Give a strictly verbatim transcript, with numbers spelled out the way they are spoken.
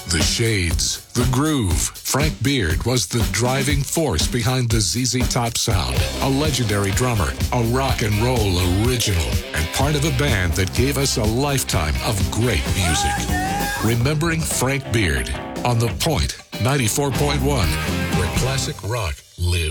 The shades, the groove. Frank Beard was the driving force behind the Z Z Top sound. A legendary drummer, a rock and roll original, and part of a band that gave us a lifetime of great music. Remembering Frank Beard on The Point ninety-four point one, where classic rock lives.